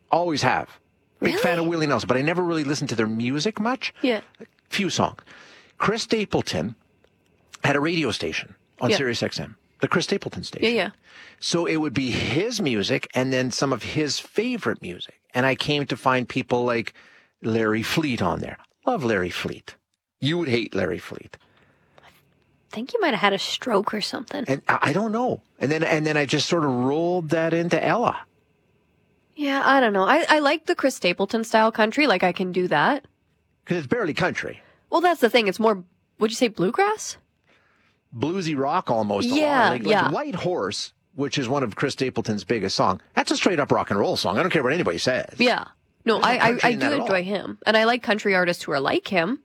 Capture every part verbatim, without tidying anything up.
Always have. Big Really? fan of Willie Nelson, but I never really listened to their music much. Yeah. Few songs. Chris Stapleton had a radio station on Yeah. Sirius X M, the Chris Stapleton station. Yeah, yeah. So it would be his music and then some of his favorite music. And I came to find people like Larry Fleet on there. Love Larry Fleet. You would hate Larry Fleet. I think you might have had a stroke or something. And I I don't know. And then and then I just sort of rolled that into Ella. Yeah, I don't know. I, I like the Chris Stapleton style country. Like, I can do that. Because it's barely country. Well, that's the thing. It's more, would you say bluegrass? Bluesy rock almost. Yeah, like, yeah. Like White Horse, which is one of Chris Stapleton's biggest songs. That's a straight up rock and roll song. I don't care what anybody says. Yeah. No, There's no I, I, country I in that do at all. enjoy him. And I like country artists who are like him.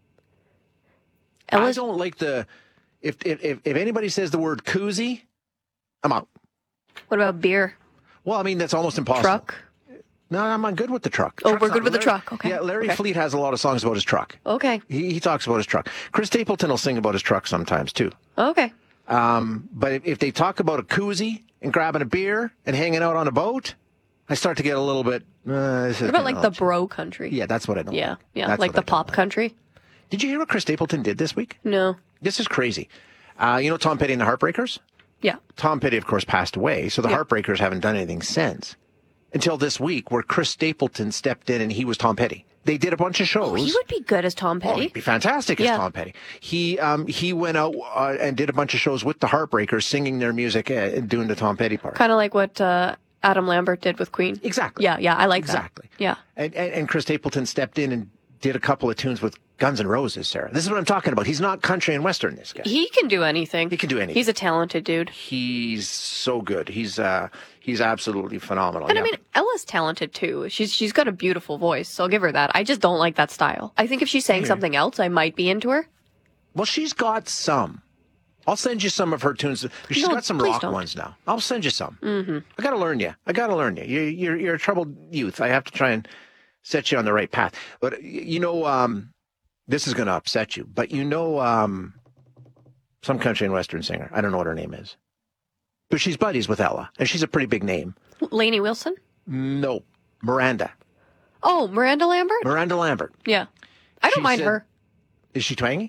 I Ellis, don't like the... If, if, if, if anybody says the word koozie, I'm out. what about beer? Well, I mean, that's almost impossible. Truck? No, I'm not good with the truck. Oh, Truck's we're not- good with the Larry- truck. Okay. Yeah, Larry Okay. Fleet has a lot of songs about his truck. Okay. He, he talks about his truck. Chris Stapleton will sing about his truck sometimes, too. Okay. Um, but if, if they talk about a koozie and grabbing a beer and hanging out on a boat, I start to get a little bit... Uh, this is What about like the kinda- bro country? Yeah, that's what I don't Yeah. like. Yeah. That's like what the I don't pop like. country? Did you hear what Chris Stapleton did this week? No. This is crazy. Uh, you know Tom Petty and the Heartbreakers? Yeah. Tom Petty, of course, passed away, so the Yeah. Heartbreakers haven't done anything since. Until this week, where Chris Stapleton stepped in and he was Tom Petty. They did a bunch of shows. Oh, he would be good as Tom Oh, Petty. he'd be fantastic as Yeah. Tom Petty. He um, he went out uh, and did a bunch of shows with the Heartbreakers, singing their music uh, and doing the Tom Petty part. Kind of like what uh, Adam Lambert did with Queen. Exactly. Yeah, yeah, I like Exactly. that. Yeah. And, and and Chris Stapleton stepped in and did a couple of tunes with Guns N' Roses, Sarah. This is what I'm talking about. He's not country and western, this guy. He can do anything. He can do anything. He's a talented dude. He's so good. He's uh he's absolutely phenomenal. And yeah. I mean, Ella's talented too. She's she's got a beautiful voice, so I'll give her that. I just don't like that style. I think if she sang something else, I might be into her. Well, she's got some. I'll send you some of her tunes. She's No, got some please rock don't. ones now. I'll send you some. Mm-hmm. I got to learn you. I got to learn you. you. You're you're a troubled youth. I have to try and set you on the right path. But y- you know, um, this is going to upset you. But you know, um, some country and western singer. I don't know what her name is, but she's buddies with Ella, and she's a pretty big name. Lainey Wilson? No, Miranda. Oh, Miranda Lambert? Miranda Lambert. Yeah. I don't She mind said- her. Is she twangy?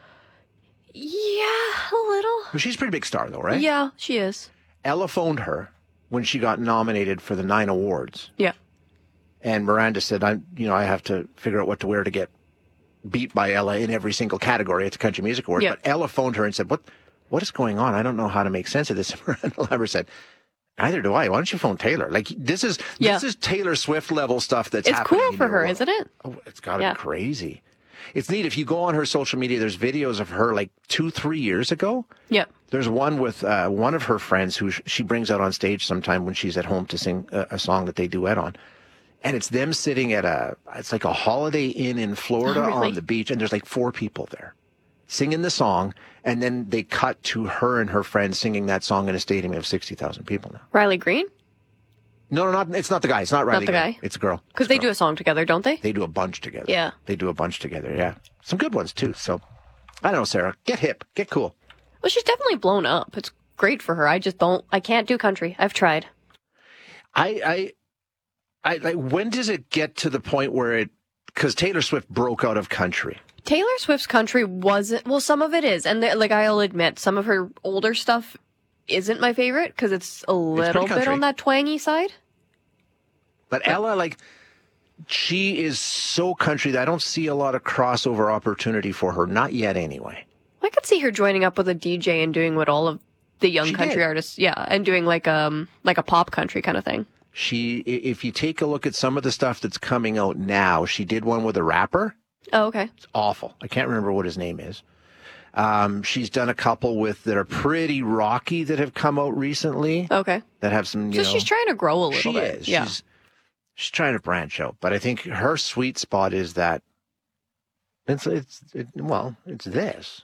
Yeah, a little. Well, she's a pretty big star, though, right? Yeah, she is. Ella phoned her when she got nominated for the nine awards. Yeah. And Miranda said, "I, you know, I have to figure out what to wear to get beat by Ella in every single category at the Country Music Awards." Yeah. But Ella phoned her and said, "What, what is going on? I don't know how to make sense of this." Miranda Lambert said, "Neither do I. Why don't you phone Taylor? Like this is Yeah. this is Taylor Swift level stuff that's It's happening cool in for your her, world." isn't it? Oh, it's got to Yeah. be crazy. It's neat if you go on her social media. There's videos of her like two, three years ago. Yeah. There's one with uh, one of her friends who sh- she brings out on stage sometime when she's at home to sing a, a song that they duet on. And it's them sitting at a, it's like a Holiday Inn in Florida Oh, really? on the beach. And there's like four people there singing the song. And then they cut to her and her friends singing that song in a stadium of sixty thousand people now. Riley Green? No, no, not, it's not the guy. It's not Riley. the Green. guy? It's a girl. Because It's a they girl. do a song together, don't they? They do a bunch together. Yeah. They do a bunch together. Yeah. Some good ones too. So I don't know, Sarah. Get hip. Get cool. Well, she's definitely blown up. It's great for her. I just don't, I can't do country. I've tried. I, I, I, like, when does it get to the point where it, because Taylor Swift broke out of country. Taylor Swift's country wasn't, well, some of it is. And there- like, I'll admit, some of her older stuff isn't my favorite because it's a little bit country. on that twangy side. But Ella, like, she is so country that I don't see a lot of crossover opportunity for her. Not yet, anyway. I could see her joining up with a D J and doing what all of the young She country did. artists, yeah, and doing like um like a pop country kind of thing. She, i- if you take a look at some of the stuff that's coming out now, she did one with a rapper. Oh, okay. It's awful. I can't remember what his name is. Um, she's done a couple with that are pretty rocky that have come out recently Okay. that have some, you So know. she's trying to grow a little She bit. is. Yeah. She's she's trying to branch out, but I think her sweet spot is that it's it's it, well, it's this.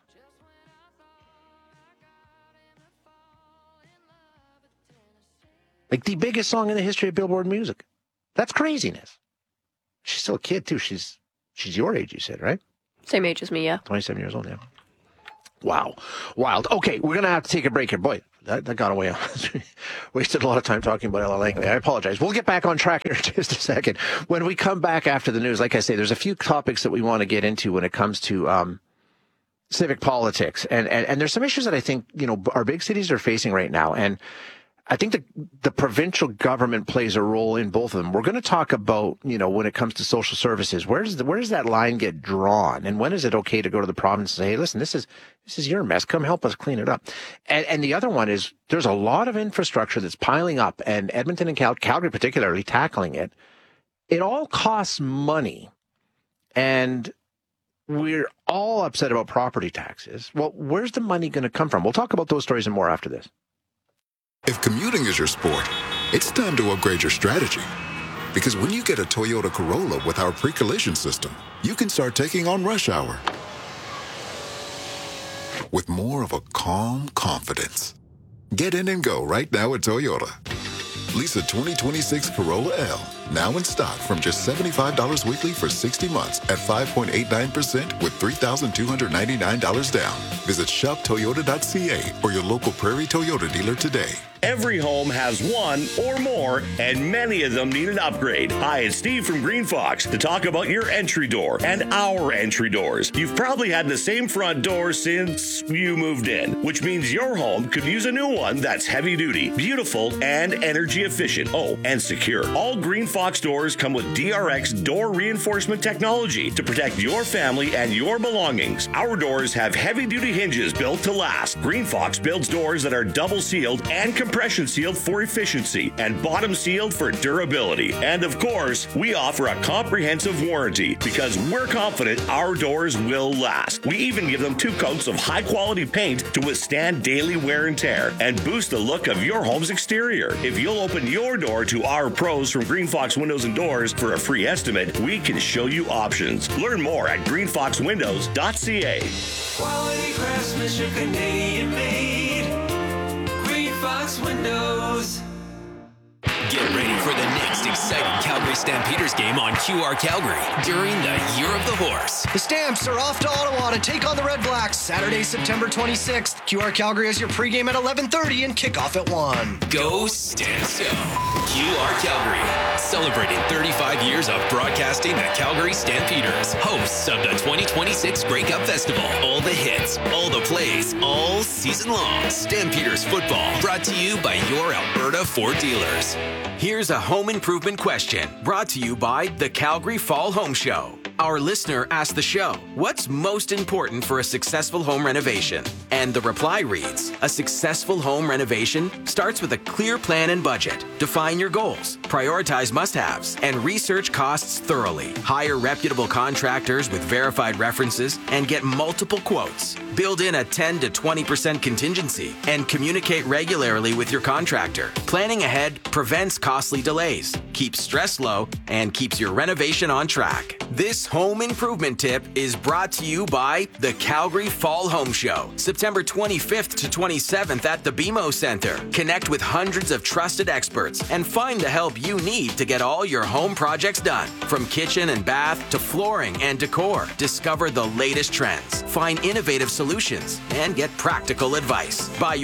Like the biggest song in the history of Billboard music. That's craziness. She's still a kid too. She's she's your age, you said, right? Same age as me, yeah. twenty-seven years old now. Wow. Wild. Okay, we're going to have to take a break here. Boy, that, that got away on us. Wasted a lot of time talking about Ella Langley. I apologize. We'll get back on track here in just a second. When we come back after the news, like I say, there's a few topics that we want to get into when it comes to um, civic politics. And, and, and there's some issues that I think, you know, our big cities are facing right now. And I think the, the provincial government plays a role in both of them. We're going to talk about, you know, when it comes to social services, where does the, where does that line get drawn? And when is it okay to go to the province and say, hey, listen, this is, this is your mess. Come help us clean it up. And, and the other one is there's a lot of infrastructure that's piling up, and Edmonton and Cal- Calgary particularly tackling it. It all costs money, and we're all upset about property taxes. Well, where's the money going to come from? We'll talk about those stories and more after this. If commuting is your sport, it's time to upgrade your strategy. Because when you get a Toyota Corolla with our pre-collision system, you can start taking on rush hour with more of a calm confidence. Get in and go right now at Toyota. Lease a twenty twenty-six Corolla L, now in stock from just seventy-five dollars weekly for sixty months at five point eight nine percent with three thousand two hundred ninety-nine dollars down. Visit shop toyota dot c a or your local Prairie Toyota dealer today. Every home has one or more, and many of them need an upgrade. Hi, it's Steve from Green Fox to talk about your entry door and our entry doors. You've probably had the same front door since you moved in, which means your home could use a new one that's heavy duty, beautiful, and energy efficient. Oh, and secure. All Green Fox doors come with D R X door reinforcement technology to protect your family and your belongings. Our doors have heavy duty hinges built to last. Green Fox builds doors that are double sealed and compressed compression sealed for efficiency and bottom sealed for durability. And of course, we offer a comprehensive warranty because we're confident our doors will last. We even give them two coats of high quality paint to withstand daily wear and tear and boost the look of your home's exterior. If you'll open your door to our pros from Green Fox Windows and Doors for a free estimate, we can show you options. Learn more at green fox windows dot c a. Quality craftsmanship, Canadian made. Fox Windows. Get ready for the next exciting Calgary Stampeders game on Q R Calgary during the Year of the Horse. The Stamps are off to Ottawa to take on the Red Blacks Saturday, September twenty-sixth. Q R Calgary has your pregame at eleven thirty and kickoff at one. Go Stamps Go! Q R Calgary, celebrating thirty-five years of broadcasting the Calgary Stampeders, hosts of the twenty twenty-six Grey Cup Festival. All the hits, all the plays, all season long. Stampeders football, brought to you by your Alberta Ford dealers. Here's a home improvement question brought to you by the Calgary Fall Home Show. Our listener asked the show, what's most important for a successful home renovation? And the reply reads, a successful home renovation starts with a clear plan and budget. Define your goals, prioritize must-haves, and research costs thoroughly. Hire reputable contractors with verified references and get multiple quotes. Build in a ten to twenty percent contingency and communicate regularly with your contractor. Planning ahead prevents costly delays, keeps stress low, and keeps your renovation on track. This home improvement tip is brought to you by the Calgary Fall Home Show, September twenty-fifth to twenty-seventh at the B M O Center. Connect with hundreds of trusted experts and find the help you need to get all your home projects done. From kitchen and bath to flooring and decor, discover the latest trends, find innovative solutions, and get practical advice. Buy